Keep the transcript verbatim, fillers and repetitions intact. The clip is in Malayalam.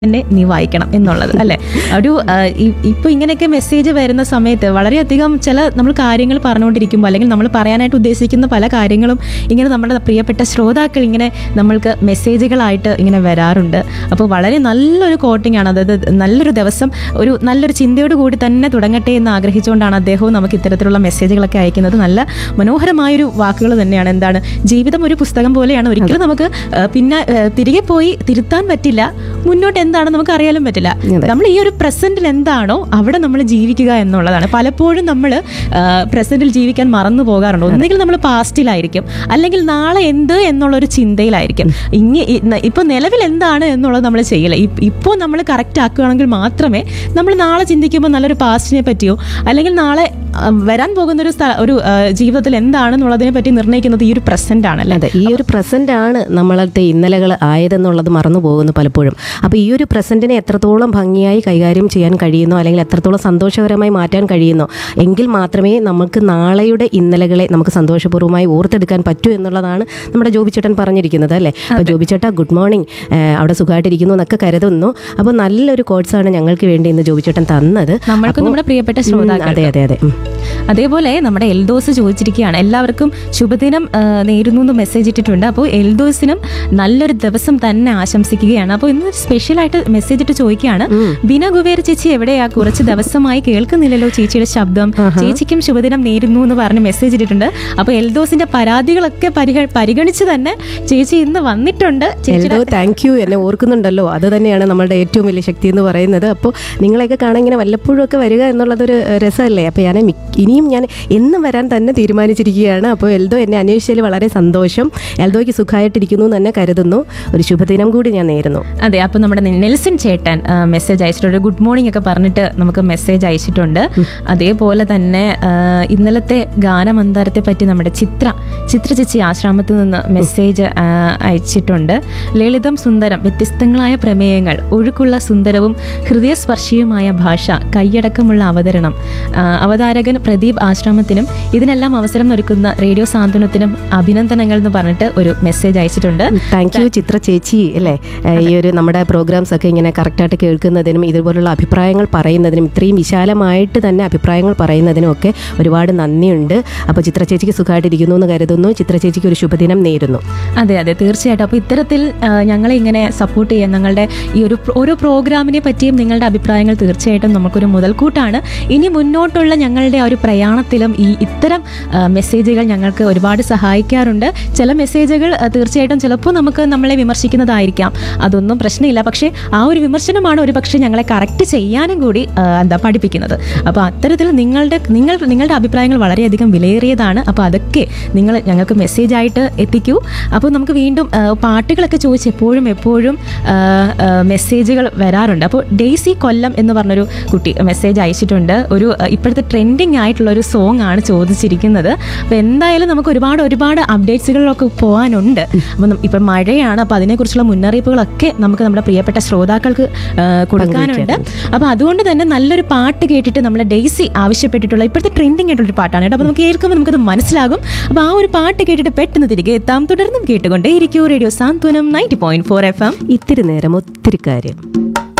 തന്നെ നീ വായിക്കണം എന്നുള്ളത് അല്ലേ. ഒരു ഇപ്പോൾ ഇങ്ങനെയൊക്കെ മെസ്സേജ് വരുന്ന സമയത്ത് വളരെയധികം ചില നമ്മൾ കാര്യങ്ങൾ പറഞ്ഞുകൊണ്ടിരിക്കുമ്പോൾ അല്ലെങ്കിൽ നമ്മൾ പറയാനായിട്ട് ഉദ്ദേശിക്കുന്ന പല കാര്യങ്ങളും ഇങ്ങനെ നമ്മുടെ പ്രിയപ്പെട്ട ശ്രോതാക്കൾ ഇങ്ങനെ നമ്മൾക്ക് മെസ്സേജുകളായിട്ട് ഇങ്ങനെ വരാറുണ്ട്. അപ്പോൾ വളരെ നല്ലൊരു കോട്ടിംഗ് ആണ്. അതായത് നല്ലൊരു ദിവസം ഒരു നല്ലൊരു ചിന്തയോട് കൂടി തന്നെ തുടങ്ങട്ടെ എന്ന് ആഗ്രഹിച്ചുകൊണ്ടാണ് അദ്ദേഹവും നമുക്ക് ഇത്തരത്തിലുള്ള മെസ്സേജുകളൊക്കെ അയക്കുന്നത്. നല്ല മനോഹരമായൊരു വാക്കുകൾ തന്നെയാണ്. എന്താണ്, ജീവിതം ഒരു പുസ്തകം പോലെയാണ്. ഒരിക്കലും നമുക്ക് പിന്നെ തിരികെ പോയി തിരുത്താൻ പറ്റില്ല. മുന്നോട്ട് എന്താണെന്ന് നമുക്ക് അറിയാനും പറ്റില്ല. നമ്മൾ ഈ ഒരു പ്രസന്റിൽ എന്താണോ അവിടെ നമ്മൾ ജീവിക്കുക എന്നുള്ളതാണ്. പലപ്പോഴും നമ്മൾ പ്രസന്റിൽ ജീവിക്കാൻ മറന്നു പോകാറുണ്ട്. ഒന്നുകിൽ നമ്മൾ പാസ്റ്റിലായിരിക്കും, അല്ലെങ്കിൽ നാളെ എന്ത് എന്നുള്ളൊരു ചിന്തയിലായിരിക്കും. ഇനി ഇപ്പൊ നിലവിൽ എന്താണ് എന്നുള്ളത് നമ്മൾ ചെയ്യില്ല. ഇപ്പോൾ നമ്മൾ കറക്റ്റ് ആക്കുകയാണെങ്കിൽ മാത്രമേ നമ്മൾ നാളെ ചിന്തിക്കുമ്പോൾ നല്ലൊരു പാസ്റ്റിനെ പറ്റിയോ അല്ലെങ്കിൽ നാളെ വരാൻ പോകുന്ന ഒരു ഒരു ജീവിതത്തിൽ എന്താണെന്നുള്ളതിനെ പറ്റി നിർണ്ണയിക്കുന്നത് ഈ ഒരു പ്രസന്റ് ആണല്ലേ. അതെ, ഈ ഒരു പ്രസന്റ് ആണ് നമ്മളത്തെ ഇന്നലകൾ ആയതെന്നുള്ളത് മറന്നു പോകുന്നു പലപ്പോഴും. അപ്പോൾ ഈ ഒരു പ്രസന്റിനെ എത്രത്തോളം ഭംഗിയായി കൈകാര്യം ചെയ്യാൻ കഴിയുന്നോ അല്ലെങ്കിൽ എത്രത്തോളം സന്തോഷകരമായി മാറ്റാൻ കഴിയുന്നോ എങ്കിൽ മാത്രമേ നമുക്ക് നാളെയുടെ ഇന്നലകളെ നമുക്ക് സന്തോഷപൂർവ്വമായി ഓർത്തെടുക്കാൻ പറ്റൂ എന്നുള്ളതാണ് നമ്മുടെ ജോബിച്ചേട്ടൻ പറഞ്ഞിരിക്കുന്നത് അല്ലേ. അപ്പോൾ ജോബിച്ചേട്ടാ ഗുഡ് മോർണിംഗ്, അവിടെ സുഖമായിട്ടിരിക്കുന്നു എന്നൊക്കെ കരുതുന്നു. അപ്പോൾ നല്ലൊരു കോഴ്സാണ് ഞങ്ങൾക്ക് വേണ്ടി ഇന്ന് ജോബിച്ചേട്ടൻ തന്നത്. നമ്മൾക്ക് നമ്മുടെ പ്രിയപ്പെട്ട ശ്രോതാക്കൾ. അതെ അതെ അതെ അതേപോലെ നമ്മുടെ എൽദോസ് ചോദിച്ചിരിക്കുകയാണ്, എല്ലാവർക്കും ശുഭദിനം നേരുന്നു എന്ന് മെസ്സേജ് ഇട്ടിട്ടുണ്ട്. അപ്പോൾ എൽദോസിനും നല്ലൊരു ദിവസം തന്നെ ആശംസിക്കുകയാണ്. അപ്പോൾ ഇന്ന് സ്പെഷ്യലായിട്ട് മെസ്സേജ് ഇട്ട് ചോദിക്കുകയാണ്, ബിന കുബേർ ചേച്ചി എവിടെയാ, കുറച്ച് ദിവസമായി കേൾക്കുന്നില്ലല്ലോ ചേച്ചിയുടെ ശബ്ദം, ചേച്ചിക്കും ശുഭദിനം നേരുന്നു എന്ന് പറഞ്ഞ് മെസ്സേജ് ഇട്ടിട്ടുണ്ട്. അപ്പോൾ എൽദോസിന്റെ പരാതികളൊക്കെ പരിഗണിച്ച് തന്നെ ചേച്ചി ഇന്ന് വന്നിട്ടുണ്ട്. താങ്ക് യു, എന്നെ ഓർക്കുന്നുണ്ടല്ലോ. അത് തന്നെയാണ് നമ്മളുടെ ഏറ്റവും വലിയ ശക്തി എന്ന് പറയുന്നത്. അപ്പോൾ നിങ്ങളെയൊക്കെ കാണാൻ ഇങ്ങനെ വല്ലപ്പോഴും ഒക്കെ വരിക എന്നുള്ളതൊരു രസമല്ലേ. അപ്പോൾ ഞാൻ ഇനിയും ഞാൻ എന്നും വരാൻ തന്നെ തീരുമാനിച്ചിരിക്കുകയാണ്. അപ്പോൾ എൽദോ എന്നെ അന്വേഷിച്ചതിൽ വളരെ സന്തോഷം. എൽദോയ്ക്ക് സുഖമായിട്ടിരിക്കുന്നു എന്ന് തന്നെ കരുതുന്നു. ഒരു ശുഭദിനം കൂടി ഞാൻ നേരുന്നു. അതെ, അപ്പോൾ നമ്മുടെ നെൽസൺ ചേട്ടൻ മെസ്സേജ് അയച്ചിട്ടുണ്ട്. ഗുഡ് മോർണിംഗ് ഒക്കെ പറഞ്ഞിട്ട് നമുക്ക് മെസ്സേജ് അയച്ചിട്ടുണ്ട്. അതേപോലെ തന്നെ ഇന്നലത്തെ ഗാനമന്ദാരത്തെ പറ്റി നമ്മുടെ ചിത്ര ചിത്ര ചേച്ചി ആശ്രമത്തിൽ നിന്ന് മെസ്സേജ് അയച്ചിട്ടുണ്ട്. ലളിതം സുന്ദരം, വ്യത്യസ്തങ്ങളായ പ്രമേയങ്ങൾ, ഒഴുക്കുള്ള സുന്ദരവും ഹൃദയസ്പർശിയുമായ ഭാഷ, കൈയടക്കമുള്ള അവതരണം, അവതാരകൻ പ്രദീപ് ആശ്രമത്തിനും ഇതിനെല്ലാം അവസരം ഒരുക്കുന്ന റേഡിയോ സാന്ത്വനത്തിനും അഭിനന്ദനങ്ങൾ എന്ന് പറഞ്ഞിട്ട് ഒരു മെസ്സേജ് അയച്ചിട്ടുണ്ട്. താങ്ക് യു ചിത്ര ചേച്ചി അല്ലേ. ഈ ഒരു നമ്മുടെ പ്രോഗ്രാംസ് ഒക്കെ ഇങ്ങനെ കറക്റ്റായിട്ട് കേൾക്കുന്നതിനും ഇതുപോലുള്ള അഭിപ്രായങ്ങൾ പറയുന്നതിനും ഇത്രയും വിശാലമായിട്ട് തന്നെ അഭിപ്രായങ്ങൾ പറയുന്നതിനും ഒക്കെ ഒരുപാട് നന്ദിയുണ്ട്. അപ്പോൾ ചിത്ര ചേച്ചിക്ക് സുഖമായിട്ടിരിക്കുന്നു എന്ന് കരുതുന്നു. ചിത്ര ചേച്ചിക്ക് ഒരു ശുഭദിനം നേരുന്നു. അതെ അതെ തീർച്ചയായിട്ടും. അപ്പോൾ ഇത്തരത്തിൽ ഞങ്ങളെ ഇങ്ങനെ സപ്പോർട്ട് ചെയ്യാൻ ഞങ്ങളുടെ ഈ ഒരു ഓരോ പ്രോഗ്രാമിനെ പറ്റിയും നിങ്ങളുടെ അഭിപ്രായങ്ങൾ തീർച്ചയായിട്ടും നമുക്കൊരു മുതൽക്കൂട്ടാണ്. ഇനി മുന്നോട്ടുള്ള ഞങ്ങളുടെ ആ ഒരു പ്രയാണത്തിലും ഈ ഇത്തരം മെസ്സേജുകൾ ഞങ്ങൾക്ക് ഒരുപാട് സഹായിക്കാറുണ്ട്. ചില മെസ്സേജുകൾ തീർച്ചയായിട്ടും ചിലപ്പോൾ നമുക്ക് നമ്മളെ വിമർശിക്കുന്നതായിരിക്കാം, അതൊന്നും പ്രശ്നമില്ല. പക്ഷേ ആ ഒരു വിമർശനമാണ് ഒരു പക്ഷേ ഞങ്ങളെ കറക്റ്റ് ചെയ്യാനും കൂടി എന്താ പഠിപ്പിക്കുന്നത്. അപ്പോൾ അത്തരത്തിൽ നിങ്ങളുടെ നിങ്ങൾ നിങ്ങളുടെ അഭിപ്രായങ്ങൾ വളരെയധികം വിലയേറിയതാണ്. അപ്പോൾ അതൊക്കെ നിങ്ങൾ ഞങ്ങൾക്ക് മെസ്സേജായിട്ട് എത്തിക്കൂ. അപ്പോൾ നമുക്ക് വീണ്ടും പാട്ടുകളൊക്കെ ചോദിച്ച് എപ്പോഴും എപ്പോഴും മെസ്സേജുകൾ വരാറുണ്ട്. അപ്പോൾ ഡെയ്സി കൊല്ലം എന്ന് പറഞ്ഞൊരു കുട്ടി മെസ്സേജ് അയച്ചിട്ടുണ്ട്. ഒരു ഇപ്പോഴത്തെ ട്രെൻഡിങ് ആയിട്ടുള്ള ഒരു സോങ് ആണ് ചോദിച്ചിരിക്കുന്നത്. അപ്പോൾ എന്തായാലും നമുക്ക് ഒരുപാട് ഒരുപാട് അപ്ഡേറ്റ്സുകളിലൊക്കെ പോകാനുണ്ട്. അപ്പം ഇപ്പം മഴയാണ്, അപ്പോൾ അതിനെക്കുറിച്ചുള്ള മുന്നറിയിപ്പുകളൊക്കെ നമുക്ക് നമ്മുടെ പ്രിയപ്പെട്ട ശ്രോതാക്കൾക്ക് കൊടുക്കാനുണ്ട്. അപ്പോൾ അതുകൊണ്ട് തന്നെ നല്ലൊരു പാട്ട് കേട്ടിട്ട് നമ്മളെ ഡെയ്സി ആവശ്യപ്പെട്ടിട്ടുള്ള ഇപ്പോഴത്തെ ട്രെൻഡിങ് ആയിട്ടുള്ളൊരു പാട്ടാണ് കേട്ടോ. അപ്പോൾ നമുക്ക് കേൾക്കുമ്പോൾ നമുക്കത് മനസ്സിലാകും. അപ്പോൾ ആ ഒരു പാട്ട് കേട്ടിട്ട് പെട്ടെന്ന് തിരികെ എത്താം. തുടർന്നും കേട്ടുകൊണ്ടേ ഇരിക്കൂ റേഡിയോ സാന്ത്വനം ninety point four F M. ഇത്തിരി നേരം ഒത്തിരി കാര്യം.